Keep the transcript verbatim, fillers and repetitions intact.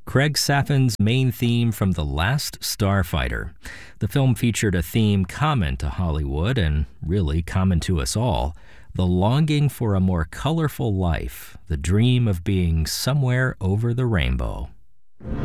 Craig Saffin's main theme from The Last Starfighter. The film featured a theme common to Hollywood and really common to us all: the longing for a more colorful life, the dream of being somewhere over the rainbow.